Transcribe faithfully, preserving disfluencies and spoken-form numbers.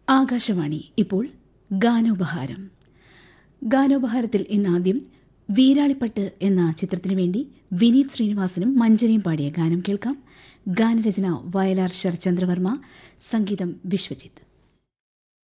ആകാശവാണി. ഇപ്പോൾ ഗാനോപഹാരം. ഗാനോപഹാരത്തിൽ ഇന്നാദ്യം വീരാളിപ്പട്ട് എന്ന ചിത്രത്തിനു വേണ്ടി വിനീത് ശ്രീനിവാസനും മഞ്ജരിയും പാടിയ ഗാനം കേൾക്കാം. ഗാനരചന വയലാർ ശരചന്ദ്രവർമ്മ, സംഗീതം വിശ്വജിത്ത്.